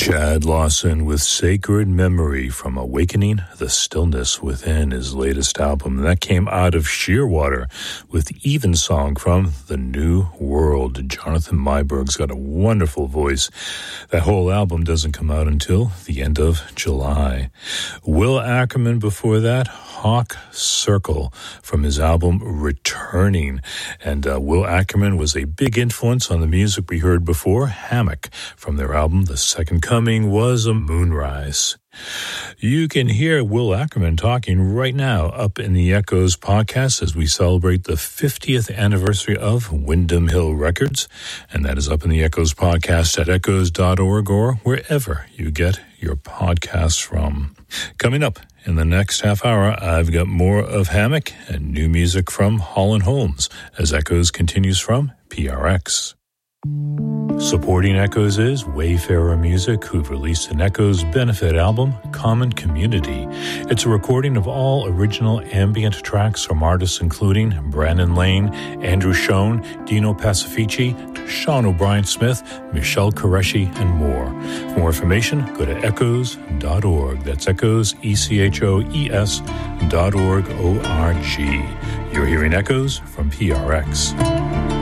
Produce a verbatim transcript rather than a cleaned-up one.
Chad Lawson with Sacred Memory from Awakening the Stillness Within, his latest album. That came out of Shearwater with Evensong from The New World. Jonathan Myberg's got a wonderful voice. That whole album doesn't come out until the end of July. Will Ackerman before that, Hawk Circle from his album Returning. And uh, Will Ackerman was a big influence on the music we heard before, Hammock, from their album The Second Coming Was a Moonrise. You can hear Will Ackerman talking right now up in the Echoes podcast as we celebrate the fiftieth anniversary of Windham Hill Records, and that is up in the Echoes podcast at echoes dot org or wherever you get your podcasts from. Coming up in the next half hour, I've got more of Hammock and new music from Holland Holmes as Echoes continues from P R X. Supporting Echoes is Wayfarer Music, who've released an Echoes benefit album, Common Community. It's a recording of all original ambient tracks from artists including Brandon Lane, Andrew Schoen, Dino Pacifici, Sean O'Brien Smith, Michelle Qureshi, and more. For more information, go to echoes dot org. That's Echoes, E C H O E S dot org, O R G. You're hearing Echoes from P R X.